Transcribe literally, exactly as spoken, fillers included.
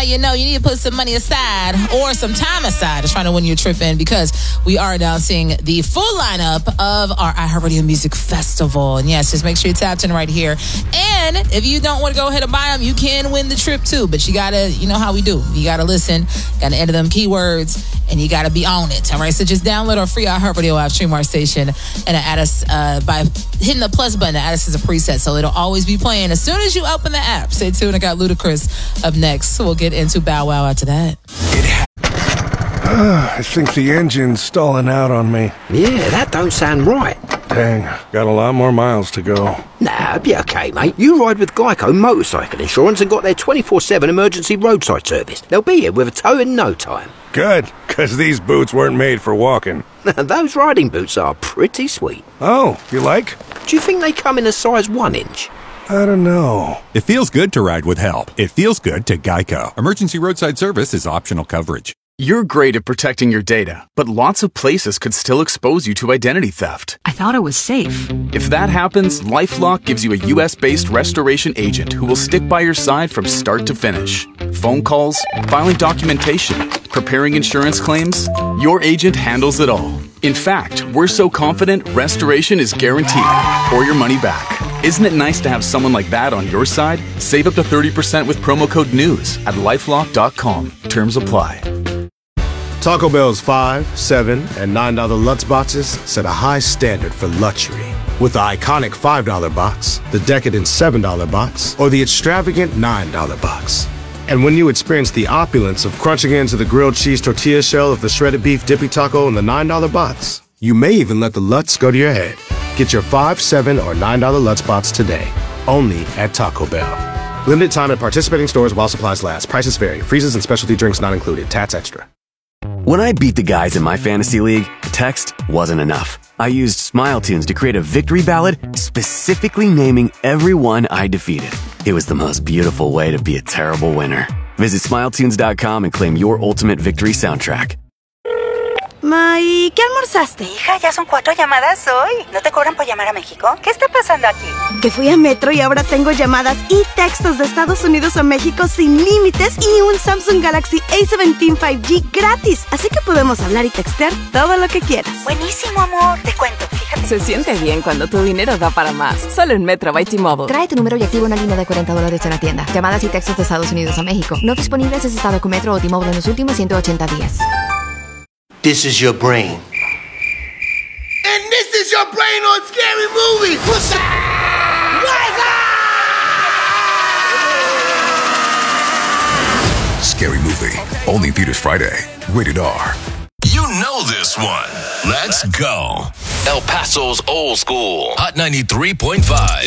you know you need to put some money aside or some time aside to try to win your trip in, because we are announcing the full lineup of our iHeartRadio Music Festival. And yes, just make sure you're tapped in right here. And if you don't want to go ahead and buy them, you can win the trip too. But you got to, you know how we do. You got to listen, got to enter them keywords, and you got to be on it. All right, so just download our free iHeartRadio app, stream our station, and add us uh, by hitting the plus button. Add us as a preset, so it'll always be playing as soon as you open the app. Stay tuned. I got Ludacris up next. We'll get into Bow Wow after that. It ha- uh, I think the engine's stalling out on me. Yeah, that don't sound right. Dang, got a lot more miles to go. Nah, be okay, mate. You ride with Geico Motorcycle Insurance and got their twenty-four seven emergency roadside service. They'll be here with a tow in no time. Good, because these boots weren't made for walking. Those riding boots are pretty sweet. Oh, you like? Do you think they come in a size one inch? I don't know. It feels good to ride with help. It feels good to Geico. Emergency roadside service is optional coverage. You're great at protecting your data, but lots of places could still expose you to identity theft. I thought it was safe. If that happens, LifeLock gives you a U S-based restoration agent who will stick by your side from start to finish. Phone calls, filing documentation, preparing insurance claims, your agent handles it all. In fact, we're so confident restoration is guaranteed or your money back. Isn't it nice to have someone like that on your side? Save up to thirty percent with promo code NEWS at lifelock dot com. Terms apply. Taco Bell's five, seven, and nine dollar Lutz boxes set a high standard for luxury. With the iconic five dollar box, the decadent seven dollar box, or the extravagant nine dollar box. And when you experience the opulence of crunching into the grilled cheese tortilla shell of the shredded beef dippy taco in the nine dollar box, you may even let the Lutz go to your head. Get your five, seven, or nine dollar Lutz box today, only at Taco Bell. Limited time at participating stores while supplies last. Prices vary. Freezes and specialty drinks not included. Tats extra. When I beat the guys in my fantasy league, text wasn't enough. I used Smile Tunes to create a victory ballad specifically naming everyone I defeated. It was the most beautiful way to be a terrible winner. Visit smile tunes dot com and claim your ultimate victory soundtrack. Ma, ¿y qué almorzaste? Hija, ya son cuatro llamadas hoy. ¿No te cobran por llamar a México? ¿Qué está pasando aquí? Que fui a Metro y ahora tengo llamadas y textos de Estados Unidos a México sin límites y un Samsung Galaxy A diecisiete cinco G gratis. Así que podemos hablar y textear todo lo que quieras. Buenísimo, amor. Te cuento, fíjate. Se siente bien cuando tu dinero da para más. Solo en Metro by T-Mobile. Trae tu número y activa una línea de cuarenta dólares en la tienda. Llamadas y textos de Estados Unidos a México. No disponibles si has estado con Metro o T-Mobile en los últimos ciento ochenta días. This is your brain. And this is your brain on Scary Movie. What's up? What's up? Scary Movie. Only in theaters Friday. Rated R. You know this one. Let's go. El Paso's Old School. Hot ninety-three point five.